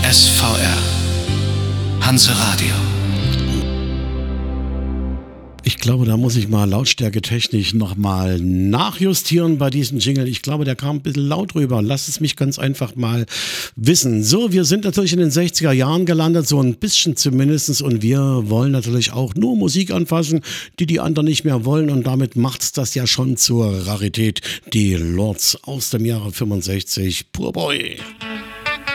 SVR, Hanse Radio. Ich glaube, da muss ich mal lautstärketechnisch nochmal nachjustieren bei diesem Jingle. Ich glaube, der kam ein bisschen laut rüber. Lasst es mich ganz einfach mal wissen. So, wir sind natürlich in den 60er Jahren gelandet, so ein bisschen zumindest. Und wir wollen natürlich auch nur Musik anfassen, die anderen nicht mehr wollen. Und damit macht's das ja schon zur Rarität. Die Lords aus dem Jahre 65. Poor Boy.